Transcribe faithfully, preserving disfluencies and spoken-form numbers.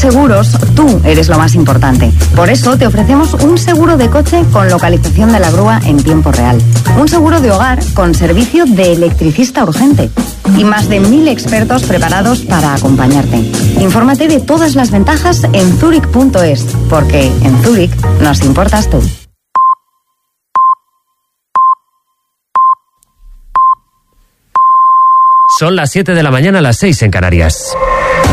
seguros, tú eres lo más importante. Por eso te ofrecemos un seguro de coche con localización de la grúa en tiempo real. Un seguro de hogar con servicio de electricista urgente. Y más de mil expertos preparados para acompañarte. Infórmate de todas las ventajas en Zurich punto es, porque en Zurich nos importas tú. Son las siete de la mañana, las seis en Canarias.